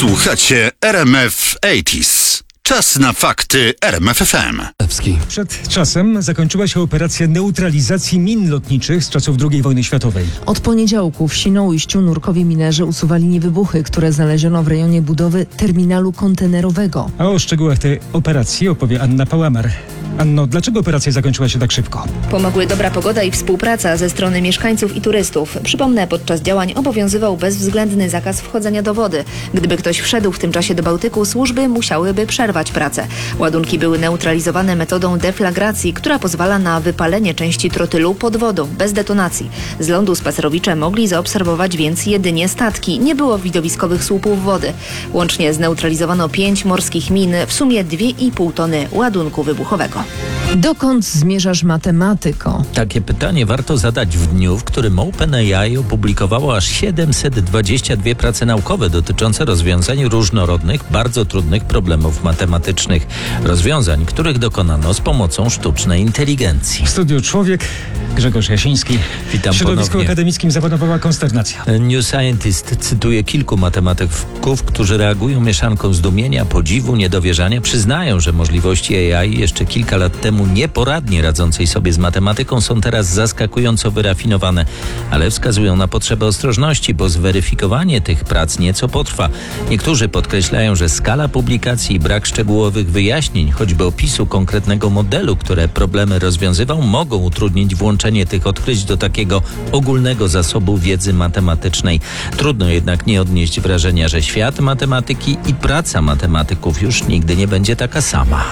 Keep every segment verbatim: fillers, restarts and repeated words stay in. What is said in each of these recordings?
Słuchacie R M F osiemdziesiąt. Czas na fakty R M F F M. Przed czasem zakończyła się operacja neutralizacji min lotniczych z czasów drugiej wojny światowej. Od poniedziałku w Świnoujściu nurkowi minerzy usuwali niewybuchy, które znaleziono w rejonie budowy terminalu kontenerowego. A o szczegółach tej operacji opowie Anna Pałamar. Anno, dlaczego operacja zakończyła się tak szybko? Pomogły dobra pogoda i współpraca ze strony mieszkańców i turystów. Przypomnę, podczas działań obowiązywał bezwzględny zakaz wchodzenia do wody. Gdyby ktoś wszedł w tym czasie do Bałtyku, służby musiałyby przerwać pracę. Ładunki były neutralizowane metodą deflagracji, która pozwala na wypalenie części trotylu pod wodą, bez detonacji. Z lądu spacerowicze mogli zaobserwować więc jedynie statki. Nie było widowiskowych słupów wody. Łącznie zneutralizowano pięć morskich min, w sumie dwie i pół tony ładunku wybuchowego. Dokąd zmierzasz, matematyko? Takie pytanie warto zadać w dniu, w którym OpenAI opublikowało aż siedemset dwadzieścia dwie prace naukowe dotyczące rozwiązań różnorodnych, bardzo trudnych problemów matematycznych. Rozwiązań, których dokonano z pomocą sztucznej inteligencji. W studiu Człowiek, Grzegorz Jasiński. Witam W środowisku ponownie. akademickim zapanowała konsternacja. New Scientist cytuje kilku matematyków, którzy reagują mieszanką zdumienia, podziwu, niedowierzania. Przyznają, że możliwości A I jeszcze kilka lat temu nieporadnie radzącej sobie z matematyką są teraz zaskakująco wyrafinowane, ale wskazują na potrzebę ostrożności, bo zweryfikowanie tych prac nieco potrwa. Niektórzy podkreślają, że skala publikacji i brak szczegółowych wyjaśnień, choćby opisu konkretnego modelu, które problemy rozwiązywał, mogą utrudnić włączenie tych odkryć do takiego ogólnego zasobu wiedzy matematycznej. Trudno jednak nie odnieść wrażenia, że świat matematyki i praca matematyków już nigdy nie będzie taka sama.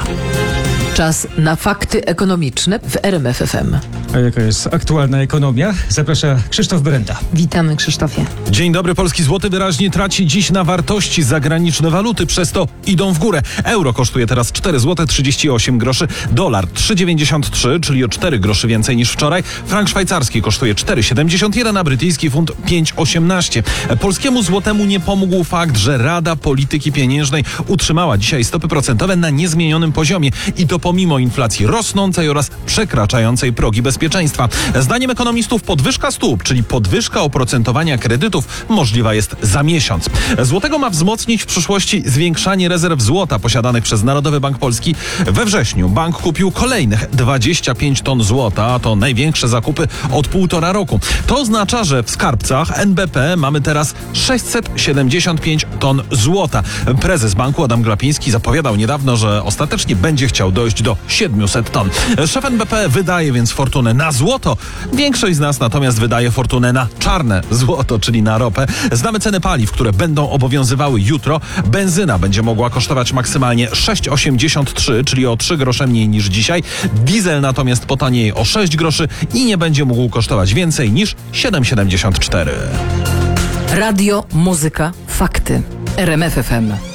Czas na fakty ekonomiczne w R M F F M. A jaka jest aktualna ekonomia? Zaprasza Krzysztof Brenda. Witamy, Krzysztofie. Dzień dobry. Polski złoty wyraźnie traci dziś na wartości. Zagraniczne waluty przez to idą w górę. Euro kosztuje teraz cztery złote trzydzieści osiem groszy, dolar trzy dziewięćdziesiąt trzy, czyli o cztery groszy więcej niż wczoraj. Frank szwajcarski kosztuje cztery siedemdziesiąt jeden, a brytyjski funt pięć osiemnaście. Polskiemu złotemu nie pomógł fakt, że Rada Polityki Pieniężnej utrzymała dzisiaj stopy procentowe na niezmienionym poziomie i to pomimo inflacji rosnącej oraz przekraczającej progi bezpieczeństwa. Zdaniem ekonomistów podwyżka stóp, czyli podwyżka oprocentowania kredytów, możliwa jest za miesiąc. Złotego ma wzmocnić w przyszłości zwiększanie rezerw złota posiadanych przez Narodowy Bank Polski. We wrześniu bank kupił kolejnych dwadzieścia pięć ton złota, a to największe zakupy od półtora roku. To oznacza, że w skarbcach N B P mamy teraz sześćset siedemdziesiąt pięć ton złota. Prezes banku Adam Glapiński zapowiadał niedawno, że ostatecznie będzie chciał dojść do siedemset ton. Szef N B P wydaje więc fortunę na złoto. Większość z nas natomiast wydaje fortunę na czarne złoto, czyli na ropę. Znamy ceny paliw, które będą obowiązywały jutro. Benzyna będzie mogła kosztować maksymalnie sześć osiemdziesiąt trzy, czyli o trzy grosze mniej niż dzisiaj. Diesel natomiast potanieje o sześć groszy i nie będzie mógł kosztować więcej niż siedem siedemdziesiąt cztery. Radio, muzyka, fakty. R M F F M.